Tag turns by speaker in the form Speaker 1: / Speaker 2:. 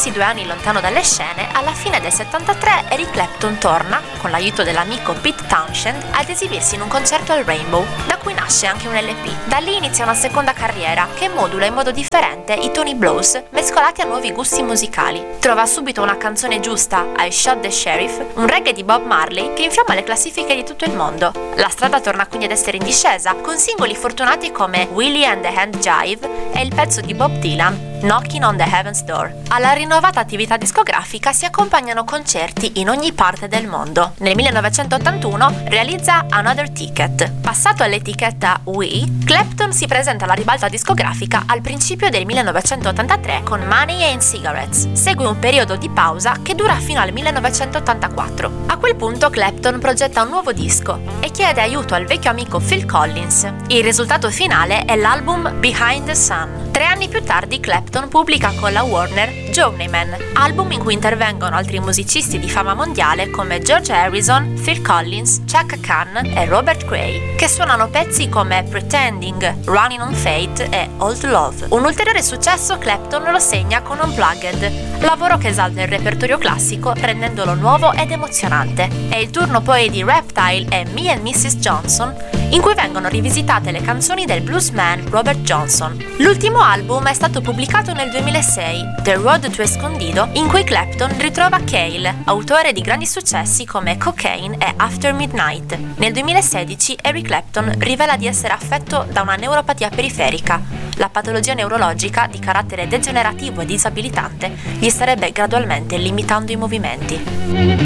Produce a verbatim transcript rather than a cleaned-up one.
Speaker 1: trascorsi due anni lontano dalle scene, alla fine del settantatré Eric Clapton torna, con l'aiuto dell'amico Pete Townshend, ad esibirsi in un concerto al Rainbow, da cui nasce anche un L P. Da lì inizia una seconda carriera che modula in modo differente i toni blues mescolati a nuovi gusti musicali. Trova subito una canzone giusta, I Shot the Sheriff, un reggae di Bob Marley che infiamma le classifiche di tutto il mondo. La strada torna quindi ad essere in discesa, con singoli fortunati come Willie and the Hand Jive e il pezzo di Bob Dylan, Knocking on the Heaven's Door. Alla rinnovata attività discografica si accompagnano concerti in ogni parte del mondo. Nel millenovecentottantuno realizza Another Ticket. Passato all'etichetta We, Clapton si presenta alla ribalta discografica al principio del millenovecentottantatré con Money and Cigarettes. Segue un periodo di pausa che dura fino al millenovecentottantaquattro. A quel punto Clapton progetta un nuovo disco e chiede aiuto al vecchio amico Phil Collins. Il risultato finale è l'album Behind the Sun. Tre anni più tardi Clapton pubblica con la Warner Journeyman, album in cui intervengono altri musicisti di fama mondiale come George Harrison, Phil Collins, Chaka Khan e Robert Cray, che suonano pezzi come Pretending, Running on Fate e Old Love. Un ulteriore successo Clapton lo segna con Unplugged, lavoro che esalta il repertorio classico rendendolo nuovo ed emozionante. È il turno poi di Reptile e Me and missus Johnson, in cui vengono rivisitate le canzoni del bluesman Robert Johnson. L'ultimo album è stato pubblicato nel duemilasei, The Road to Escondido, in cui Clapton ritrova Cale, autore di grandi successi come Cocaine e After Midnight. Nel duemilasedici Eric Clapton rivela di essere affetto da una neuropatia periferica. La patologia neurologica di carattere degenerativo e disabilitante gli starebbe gradualmente limitando i movimenti.